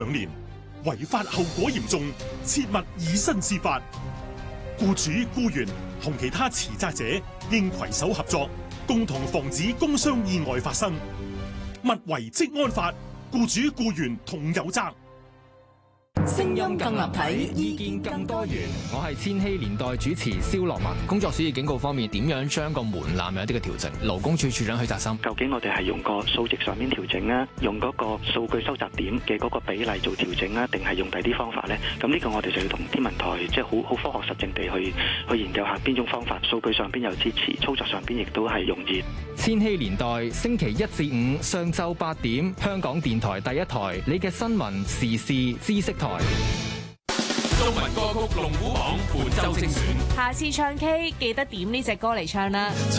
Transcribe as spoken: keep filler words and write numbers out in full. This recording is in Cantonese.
兩年，違法後果嚴重，切勿以身試法。僱主、僱員同其他持責者應攜手合作，共同防止工傷意外發生。勿違職安法，僱主僱員同有責。 聲音更立體，意見更多元。 我係千禧年代主持蕭樂文。工作暑熱警告方面，點樣將個門檻有一啲嘅調整？勞工處處長許澤森， 究竟我哋係用個數值上面調整啊，用嗰個數據收集點嘅嗰個比例做調整啊，定係用第啲方法呢？咁呢個我哋就要同天文台即係好好科學實證地去去研究下邊種方法，數據上邊有支持，操作上邊亦都係容易。 千禧年代星期一至五上晝八點，香港電台第一台，你嘅新聞時事知識台。 中文歌曲龍虎榜本周精選， 下次唱 K 記得點呢隻歌嚟唱啦。